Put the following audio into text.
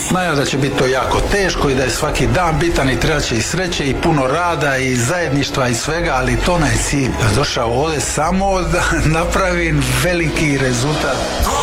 Znaju da će biti to jako teško i da je svaki dan bitan i trebat će i sreće i puno rada i zajedništva i svega, ali to ne je cilj. Došao ovdje samo da napravim veliki rezultat.